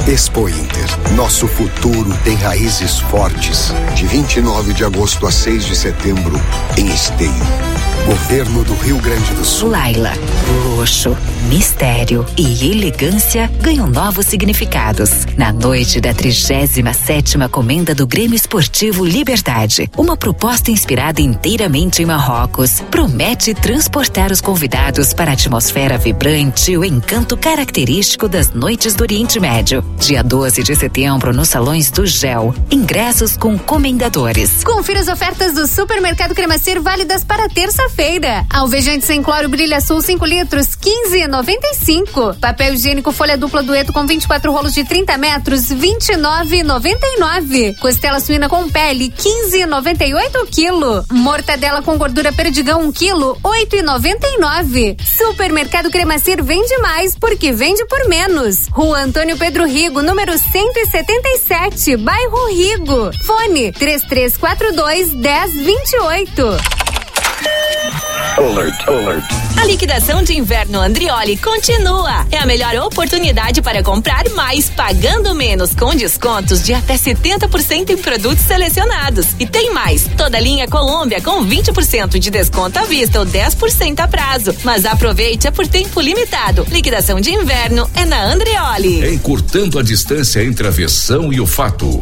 Expo Inter. Nosso futuro tem raízes fortes. De 29 de agosto a 6 de setembro, em Esteio. Governo do Rio Grande do Sul. Laila, luxo, mistério e elegância ganham novos significados. Na noite da 37ª Comenda do Grêmio Esportivo Liberdade, uma proposta inspirada inteiramente em Marrocos, promete transportar os convidados para a atmosfera vibrante e o encanto característico das noites do Oriente Médio. Dia 12 de setembro, nos salões do GEL. Ingressos com comendadores. Confira as ofertas do Supermercado Cremacer válidas para terça-feira. Alvejante sem cloro Brilha Sul 5 litros, R$15,95. Papel higiênico folha dupla dueto com 24 rolos de 30 metros, R$29,99. Costela suína com pele, R$15,98 quilo. Mortadela com gordura perdigão 1 quilo, R$8,99. Supermercado Cremacer vende mais porque vende por menos. Rua Antônio Pedro Rigo, número 177, bairro Rigo. Fone 3342-1028. Alert, alert. A liquidação de inverno Andrioli continua. É a melhor oportunidade para comprar mais pagando menos, com descontos de até 70% em produtos selecionados. E tem mais, toda a linha Colômbia com 20% de desconto à vista ou 10% a prazo. Mas aproveite, é por tempo limitado. Liquidação de inverno é na Andrioli. Encurtando a distância entre a versão e o fato.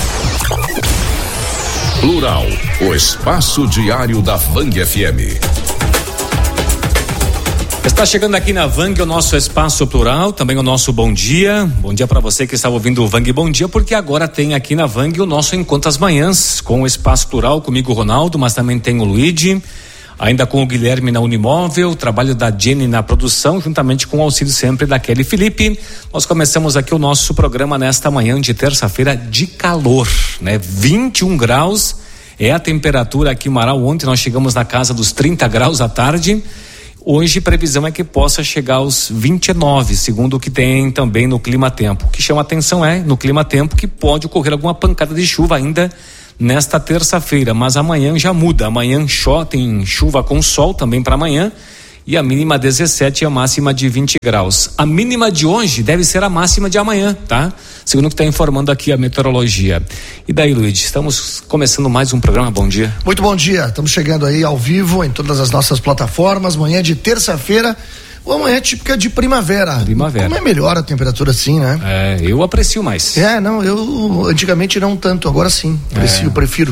Plural, o espaço diário da Vang FM. Está chegando aqui na Vang o nosso espaço plural, também o nosso bom dia. Bom dia para você que está ouvindo o Vang Bom Dia, porque agora tem aqui na Vang o nosso Encontro às Manhãs, com o espaço plural, comigo Ronaldo, mas também tem o Luigi, ainda com o Guilherme na Unimóvel, trabalho da Jenny na produção, juntamente com o auxílio sempre da Kelly Felipe. Nós começamos aqui o nosso programa nesta manhã de terça-feira de calor, né? 21 graus é a temperatura aqui em Marau. Ontem nós chegamos na casa dos 30 graus à tarde. Hoje previsão é que possa chegar aos 29, segundo o que tem também no clima-tempo. O que chama atenção é, no clima-tempo, que pode ocorrer alguma pancada de chuva ainda nesta terça-feira, mas amanhã já muda. Amanhã tem chuva com sol também para amanhã, e a mínima 17 e a máxima de 20 graus. A mínima de hoje deve ser a máxima de amanhã, tá? Segundo o que está informando aqui a meteorologia. E daí, Luiz, estamos começando mais um programa. Bom dia. Muito bom dia, estamos chegando aí ao vivo em todas as nossas plataformas, manhã de terça-feira, uma manhã típica de primavera. Como é melhor a temperatura assim, né? É, eu aprecio mais. Não, eu antigamente não tanto, agora sim. Prefiro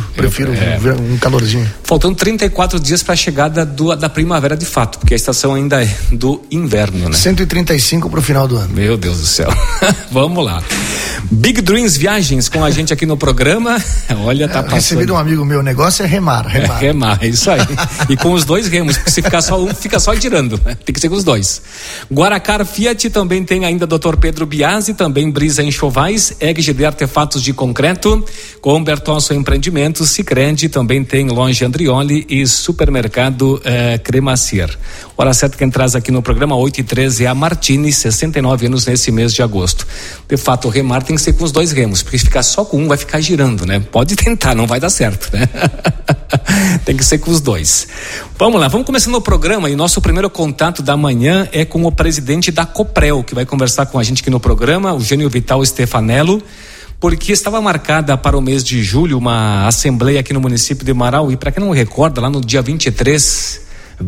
um calorzinho. Faltando 34 dias para a chegada da primavera de fato, porque a estação ainda é do inverno, né? 135 para o final do ano. Meu Deus do céu. Vamos lá. Big Dreams Viagens com a gente aqui no programa. Olha, tá passando. Recebi de um amigo meu, o negócio é remar. Remar, isso aí. E com os dois remos, porque se ficar só um, fica só girando, né? Tem que ser com os dois. Guaracar Fiat também tem ainda Dr. Pedro Biasi, também Brisa Enxovais, EGD Artefatos de Concreto, com Bertolso Empreendimentos, Sicredi, também tem Loja Andrioli e Supermercado Cremacier. Hora certa quem traz aqui no programa 8h13 é a Martini, 69 anos nesse mês de agosto. De fato, o remar tem que ser com os dois remos, porque se ficar só com um vai ficar girando, né? Pode tentar, não vai dar certo, né? Tem que ser com os dois. Vamos lá, vamos começando o programa, e nosso primeiro contato da manhã é com o presidente da Coprel, que vai conversar com a gente aqui no programa, o Gênio Vital Stefanello, porque estava marcada para o mês de julho uma assembleia aqui no município de Marau, e para quem não recorda, lá no dia 23,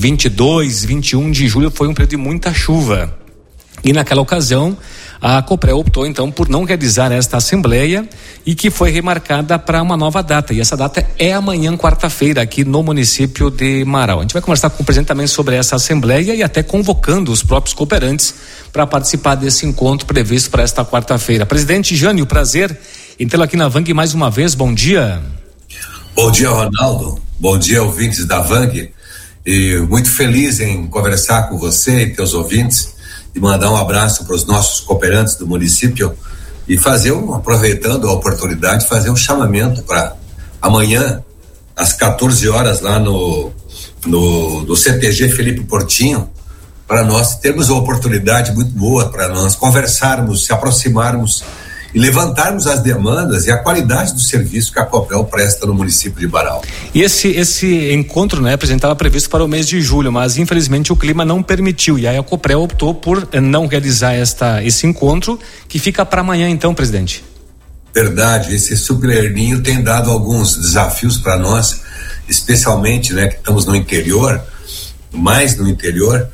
22, 21 de julho foi um período de muita chuva. E naquela ocasião, a Coprel optou então por não realizar esta assembleia, e que foi remarcada para uma nova data, e essa data é amanhã, quarta-feira, aqui no município de Marau. A gente vai conversar com o presidente também sobre essa assembleia e até convocando os próprios cooperantes para participar desse encontro previsto para esta quarta-feira. Presidente Jânio, prazer em tê-lo aqui na Vang mais uma vez, bom dia. Bom dia, Ronaldo, bom dia, ouvintes da Vang, e muito feliz em conversar com você e teus ouvintes, e mandar um abraço para os nossos cooperantes do município e aproveitando a oportunidade, fazer um chamamento para amanhã, às 14 horas, lá no CTG Felipe Portinho, para nós termos uma oportunidade muito boa para nós conversarmos, se aproximarmos e levantarmos as demandas e a qualidade do serviço que a Copel presta no município de Marau. E esse encontro, né, presidente, estava previsto para o mês de julho, mas infelizmente o clima não permitiu, e aí a Copel optou por não realizar esse encontro, que fica para amanhã então, presidente. Verdade, esse Super El Niño tem dado alguns desafios para nós, especialmente, né, que estamos no interior, mais no interior,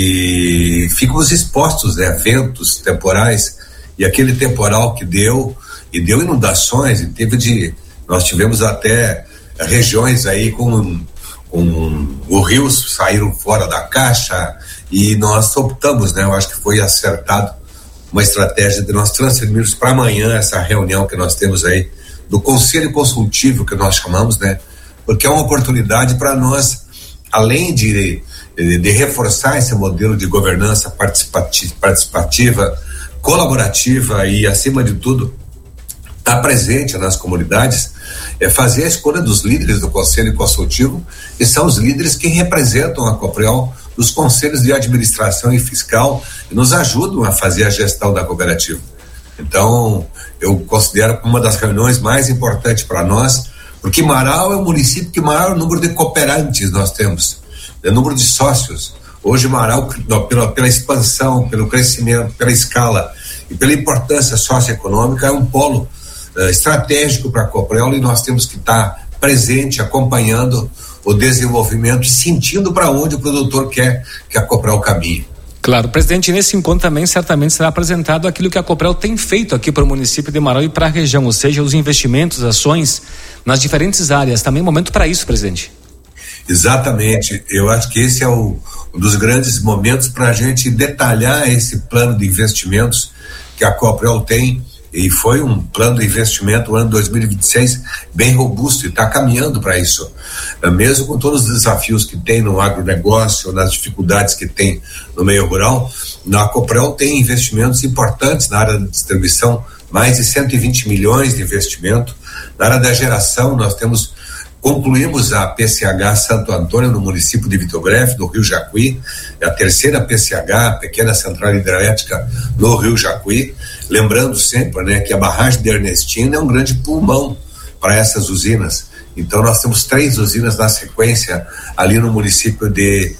e ficamos expostos, né, a ventos, temporais, e aquele temporal que deu inundações, e nós tivemos até regiões aí com os rios saíram fora da caixa, e nós optamos, né, eu acho que foi acertado uma estratégia de nós transferirmos para amanhã essa reunião que nós temos aí do Conselho Consultivo, que nós chamamos, né, porque é uma oportunidade para nós, além de reforçar esse modelo de governança participativa, colaborativa e, acima de tudo, estar presente nas comunidades, fazer a escolha dos líderes do Conselho Consultivo, que são os líderes que representam a Copel nos conselhos de administração e fiscal e nos ajudam a fazer a gestão da cooperativa. Então, eu considero uma das reuniões mais importantes para nós, porque Marau é o município que maior número de cooperantes nós temos, número de sócios. Hoje Marau, pela expansão, pelo crescimento, pela escala e pela importância socioeconômica, é um polo estratégico para a Copel, e nós temos que estar presente, acompanhando o desenvolvimento e sentindo para onde o produtor quer que a Copel caminhe. Claro, presidente, nesse encontro também certamente será apresentado aquilo que a Copel tem feito aqui para o município de Marau e para a região, ou seja, os investimentos, ações nas diferentes áreas. Também é momento para isso, presidente. Exatamente, eu acho que esse é um dos grandes momentos para a gente detalhar esse plano de investimentos que a Copel tem, e foi um plano de investimento, o ano 2026, bem robusto, e está caminhando para isso, mesmo com todos os desafios que tem no agronegócio, nas dificuldades que tem no meio rural. A Copel tem investimentos importantes na área da distribuição, mais de 120 milhões de investimento. Na área da geração, nós concluímos a PCH Santo Antônio no município de Vitogrefe, no Rio Jacuí, é a terceira PCH, a pequena central hidrelétrica no Rio Jacuí, lembrando sempre, né, que a barragem de Ernestina é um grande pulmão para essas usinas. Então nós temos 3 usinas na sequência ali no município de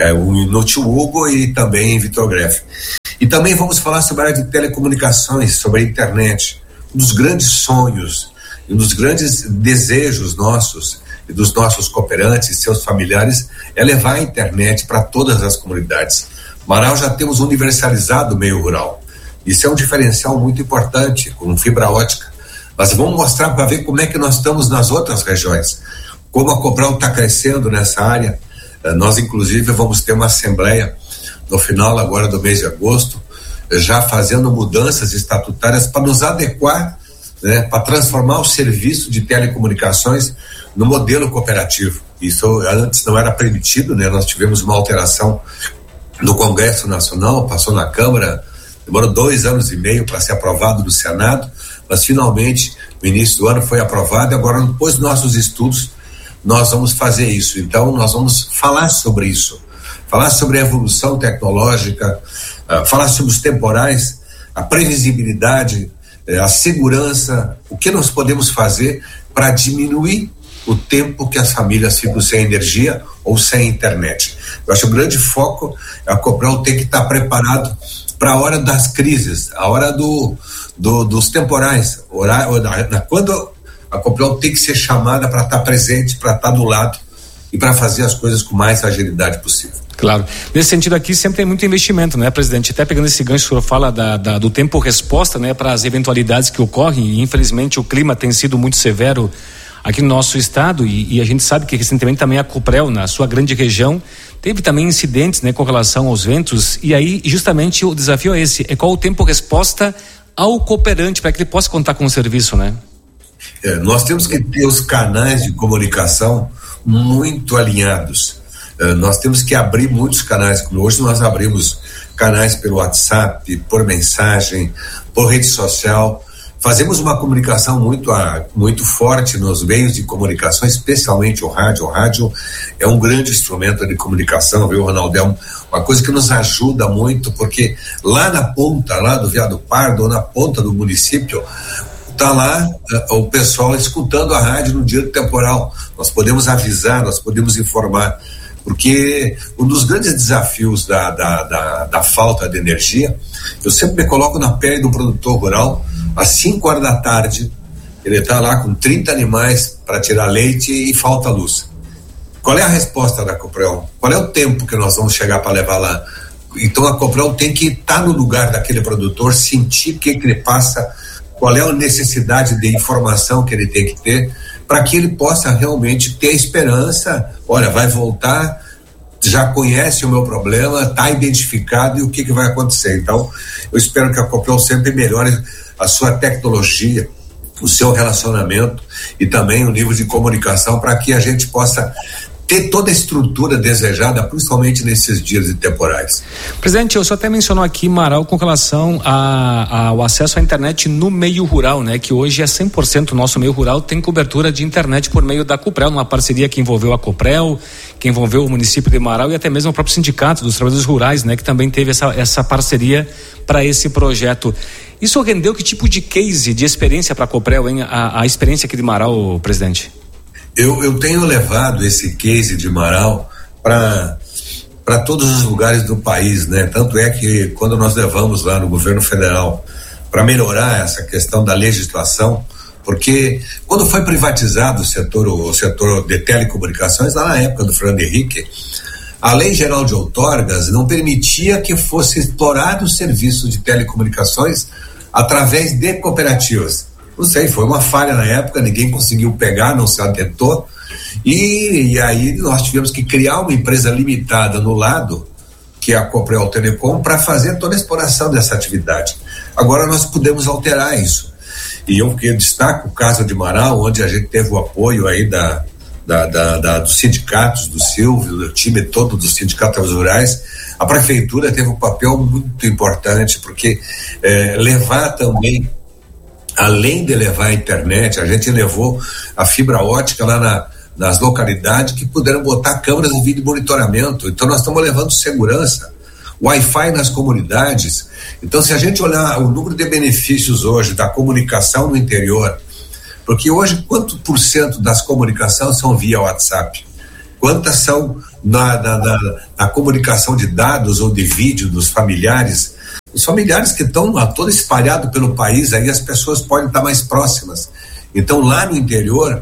no Tio Hugo e também em Vitogrefe. E também vamos falar sobre a área de telecomunicações, sobre a internet, um dos grandes sonhos, um dos grandes desejos nossos e dos nossos cooperantes e seus familiares é levar a internet para todas as comunidades. Marau já temos universalizado o meio rural. Isso é um diferencial muito importante, com fibra ótica. Mas vamos mostrar para ver como é que nós estamos nas outras regiões, como a Copel está crescendo nessa área. Nós, inclusive, vamos ter uma assembleia no final agora do mês de agosto, já fazendo mudanças estatutárias para nos adequar, né, para transformar o serviço de telecomunicações no modelo cooperativo. Isso antes não era permitido, né? Nós tivemos uma alteração no Congresso Nacional, passou na Câmara, demorou 2 anos e meio para ser aprovado no Senado, mas finalmente no início do ano foi aprovado, e agora, depois dos nossos estudos, nós vamos fazer isso. Então nós vamos falar sobre isso, falar sobre a evolução tecnológica, falar sobre os temporais, a previsibilidade, a segurança, o que nós podemos fazer para diminuir o tempo que as famílias ficam sem energia ou sem internet. Eu acho que o grande foco é a Copel ter que estar preparado para a hora das crises, a hora dos temporais, quando a Copel tem que ser chamada para estar presente, para estar do lado e para fazer as coisas com mais agilidade possível. Claro. Nesse sentido aqui sempre tem muito investimento, né, presidente? Até pegando esse gancho, o senhor fala do tempo-resposta, né, para as eventualidades que ocorrem, e infelizmente o clima tem sido muito severo aqui no nosso estado, e a gente sabe que recentemente também a Copel, na sua grande região, teve também incidentes, né, com relação aos ventos, e aí justamente o desafio é esse, qual o tempo-resposta ao cooperante para que ele possa contar com o serviço, né? Nós temos que ter os canais de comunicação muito alinhados. Nós temos que abrir muitos canais, como hoje nós abrimos canais pelo WhatsApp, por mensagem, por rede social, Fazemos uma comunicação muito forte nos meios de comunicação, especialmente o rádio. O rádio é um grande instrumento de comunicação, viu, Ronaldo? É uma coisa que nos ajuda muito, porque lá na ponta, lá do Veado Pardo, ou na ponta do município, está lá o pessoal escutando a rádio no dia do temporal. Nós podemos avisar, nós podemos informar, porque um dos grandes desafios da falta de energia, eu sempre me coloco na pele do produtor rural. Às 5 horas da tarde, ele está lá com 30 animais para tirar leite e falta luz. Qual é a resposta da Coprel? Qual é o tempo que nós vamos chegar para levar lá? Então a Coprel tem que estar no lugar daquele produtor, sentir o que ele passa, qual é a necessidade de informação que ele tem que ter, para que ele possa realmente ter esperança. Olha, vai voltar, já conhece o meu problema, está identificado e o que vai acontecer. Então, eu espero que a Coprel sempre melhore a sua tecnologia, o seu relacionamento e também o nível de comunicação, para que a gente possa ter toda a estrutura desejada, principalmente nesses dias de temporais. Presidente, o senhor até mencionou aqui, Marau, com relação ao acesso à internet no meio rural, né? Que hoje é 100% o nosso meio rural tem cobertura de internet por meio da Coprel, uma parceria que envolveu a Coprel, que envolveu o município de Marau e até mesmo o próprio sindicato dos trabalhadores rurais, né? Que também teve essa parceria para esse projeto. Isso rendeu que tipo de case, de experiência para a Coprel, hein? A experiência aqui de Marau, presidente? Eu tenho levado esse case de Marau para todos os lugares do país, né? Tanto é que quando nós levamos lá no governo federal para melhorar essa questão da legislação, porque quando foi privatizado o setor de telecomunicações, lá na época do Fernando Henrique, a Lei Geral de Outorgas não permitia que fosse explorado o serviço de telecomunicações através de cooperativas. Não sei, foi uma falha na época, ninguém conseguiu pegar, não se atentou, e aí nós tivemos que criar uma empresa limitada no lado, que é a Coprel Telecom, para fazer toda a exploração dessa atividade. Agora nós podemos alterar isso. E eu destaco o caso de Marau, onde a gente teve o apoio aí dos sindicatos, do Silvio, do time todo dos sindicatos rurais. A prefeitura teve um papel muito importante, porque levar também, além de levar a internet, a gente levou a fibra ótica lá nas localidades que puderam botar câmeras de vídeo monitoramento. Então nós estamos levando segurança, Wi-Fi nas comunidades. Então, se a gente olhar o número de benefícios hoje da comunicação no interior, porque hoje quanto por cento das comunicações são via WhatsApp? Quantas são na comunicação de dados ou de vídeo dos familiares? Os familiares que estão todo espalhado pelo país, aí as pessoas podem estar mais próximas. Então, lá no interior,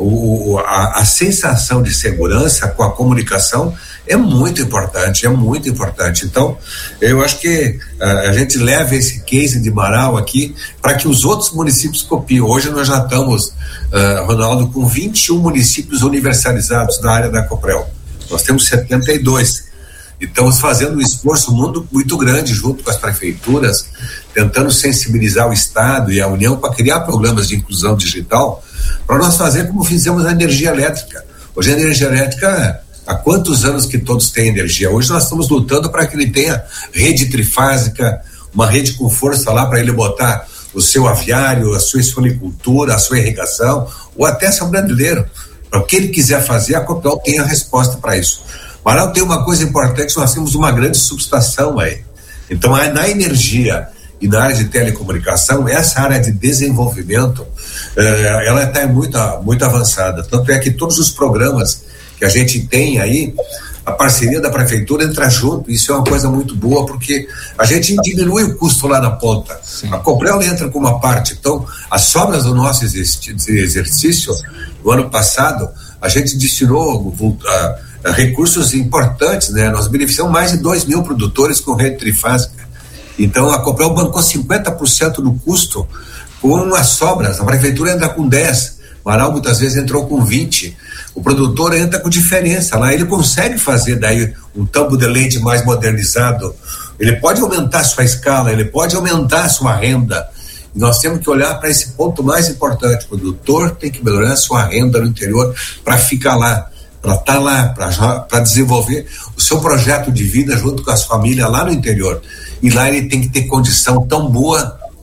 a sensação de segurança com a comunicação é muito importante, Então, eu acho que a gente leva esse case de Marau aqui para que os outros municípios copiem. Hoje nós já estamos, Ronaldo, com 21 municípios universalizados na área da Coprel. Nós temos 72. E estamos fazendo um esforço muito grande junto com as prefeituras, tentando sensibilizar o Estado e a União para criar programas de inclusão digital, para nós fazer como fizemos a energia elétrica. Hoje a energia elétrica, há quantos anos que todos têm energia? Hoje nós estamos lutando para que ele tenha rede trifásica, uma rede com força lá para ele botar o seu aviário, a sua suinicultura, a sua irrigação, ou até seu brasileiro. Para o que ele quiser fazer, a Coprel tem a resposta para isso. Marau tem uma coisa importante, nós temos uma grande subestação aí. Então, na energia e na área de telecomunicação, essa área de desenvolvimento, ela está muito avançada. Tanto é que todos os programas que a gente tem aí, a parceria da prefeitura entra junto. Isso é uma coisa muito boa, porque a gente diminui o custo lá na ponta. Sim. A Coprel entra com uma parte. Então, as sobras do nosso exercício, no ano passado, a gente destinou recursos importantes, né? Nós beneficiamos mais de 2.000 produtores com rede trifásica. Então a Coprel bancou 50% do custo com as sobras. A prefeitura entra com 10%, Marau muitas vezes entrou com 20%. O produtor entra com diferença lá, ele consegue fazer daí um tambo de leite mais modernizado, ele pode aumentar a sua escala, ele pode aumentar a sua renda. E nós temos que olhar para esse ponto mais importante. O produtor tem que melhorar a sua renda no interior para ficar lá, para estar lá, para desenvolver o seu projeto de vida junto com as famílias lá no interior. E lá ele tem que ter condição tão boa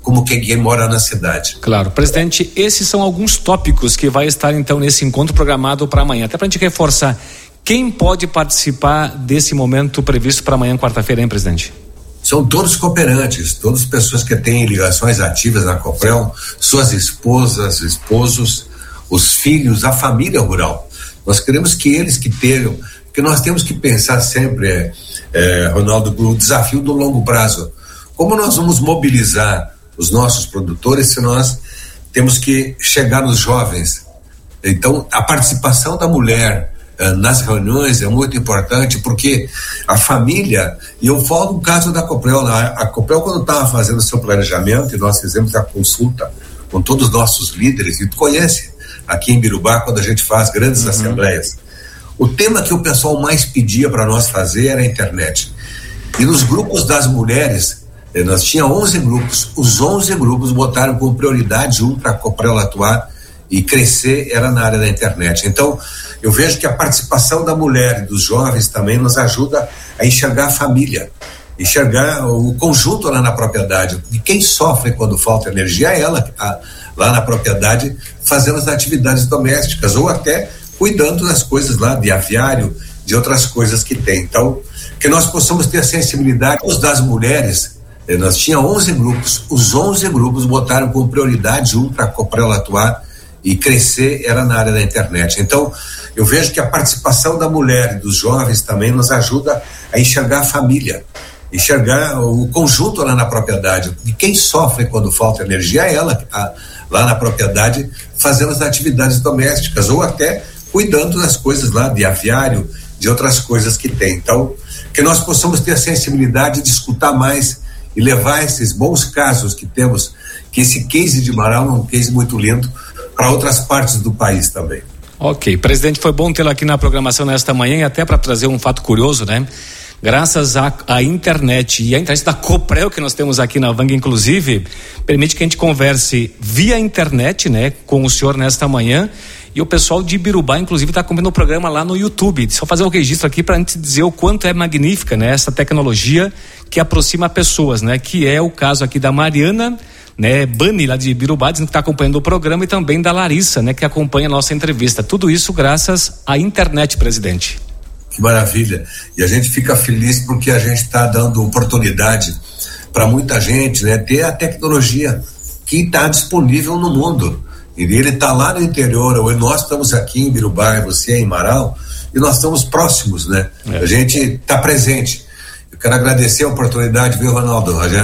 como quem mora na cidade. Claro, presidente, esses são alguns tópicos que vai estar então nesse encontro programado para amanhã, até para a gente reforçar, quem pode participar desse momento previsto para amanhã, quarta-feira, hein, presidente? São todos cooperantes, todas pessoas que têm ligações ativas na Coprel, suas esposas, esposos, os filhos, a família rural. Nós queremos que eles que tenham, porque nós temos que pensar sempre, Ronaldo, o desafio do longo prazo. Como nós vamos mobilizar os nossos produtores se nós temos que chegar nos jovens? Então, a participação da mulher nas reuniões é muito importante, porque a família, e eu falo no caso da Coprel, a Coprel, quando estava fazendo o seu planejamento, e nós fizemos a consulta com todos os nossos líderes, e tu conhece aqui em Birubá, quando a gente faz grandes assembleias, o tema que o pessoal mais pedia para nós fazer era a internet. E nos grupos das mulheres, nós tínhamos 11 grupos, os 11 grupos botaram como prioridade para a Coprel atuar e crescer, era na área da internet. Então, eu vejo que a participação da mulher e dos jovens também nos ajuda a enxergar a família, enxergar o conjunto lá na propriedade. E quem sofre quando falta energia é ela, lá na propriedade, fazendo as atividades domésticas ou até cuidando das coisas lá, de aviário, de outras coisas que tem. Então, que nós possamos ter a sensibilidade. Os das mulheres, nós tínhamos 11 grupos, os 11 grupos botaram como prioridade para a Coprel atuar e crescer, era na área da internet. Então, eu vejo que a participação da mulher e dos jovens também nos ajuda a enxergar a família, enxergar o conjunto lá na propriedade. E quem sofre quando falta energia é ela, lá na propriedade, fazendo as atividades domésticas ou até cuidando das coisas lá, de aviário, de outras coisas que tem. Então, que nós possamos ter a sensibilidade de escutar mais e levar esses bons casos que temos, que esse case de Marau é um case muito lindo, para outras partes do país também. Ok, presidente, foi bom tê-lo aqui na programação nesta manhã e até para trazer um fato curioso, né? Graças à internet e a internet da Coprel que nós temos aqui na Vang, inclusive, permite que a gente converse via internet, né, com o senhor nesta manhã. E o pessoal de Birubá, inclusive, está acompanhando o programa lá no YouTube. Só fazer um registro aqui para a gente dizer o quanto é magnífica, né, essa tecnologia que aproxima pessoas, né? Que é o caso aqui da Mariana, né, Bani, lá de Birubá, dizendo que está acompanhando o programa, e também da Larissa, né, que acompanha a nossa entrevista. Tudo isso graças à internet, presidente. Que maravilha. E a gente fica feliz porque a gente está dando oportunidade para muita gente, né, ter a tecnologia que está disponível no mundo. E ele está lá no interior, ou nós estamos aqui em Birubá, você em Marau, e nós estamos próximos, né? A gente está presente. Eu quero agradecer a oportunidade, viu, Ronaldo?